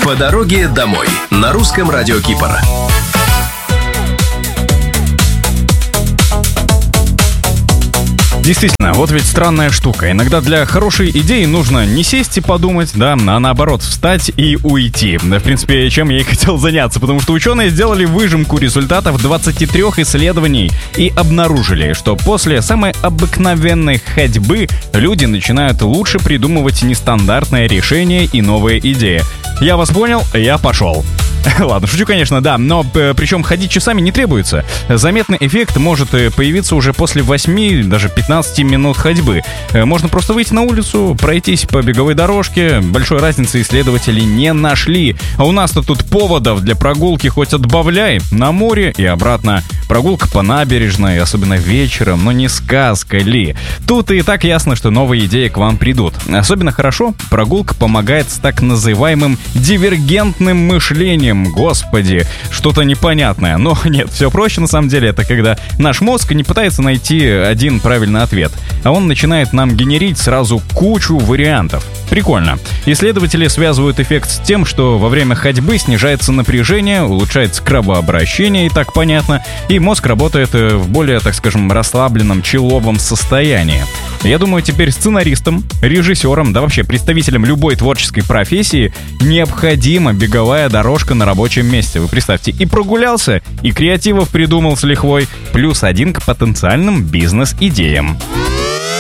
По дороге домой на русском радио Кипр. Действительно, вот ведь странная штука. Иногда для хорошей идеи нужно не сесть и подумать, да, а наоборот встать и уйти. В принципе, чем я и хотел заняться, потому что ученые сделали выжимку результатов 23 исследований и обнаружили, что после самой обыкновенной ходьбы люди начинают лучше придумывать нестандартные решения и новые идеи. Я вас понял, я пошел. Ладно, шучу, конечно, да, но причем ходить часами не требуется. Заметный эффект может появиться уже после 8, даже 15 минут ходьбы. Можно просто выйти на улицу, пройтись по беговой дорожке. Большой разницы исследователи не нашли. А у нас-то тут поводов для прогулки хоть отбавляй. На море и обратно. Прогулка по набережной, особенно вечером, но не сказка ли. Тут и так ясно, что новые идеи к вам придут. Особенно хорошо прогулка помогает с так называемым дивергентным мышлением. Господи, что-то непонятное. Но нет, все проще на самом деле. Это когда наш мозг не пытается найти один правильный ответ, а он начинает нам генерить сразу кучу вариантов. Прикольно. Исследователи связывают эффект с тем, что во время ходьбы снижается напряжение, улучшается кровообращение, и так понятно, и мозг работает в более, так скажем, расслабленном, чилловом состоянии. Я думаю, теперь сценаристам, режиссерам, да вообще представителям любой творческой профессии необходима беговая дорожка на рабочем месте. Вы представьте, и прогулялся, и креативов придумал с лихвой, +1 к потенциальным бизнес-идеям.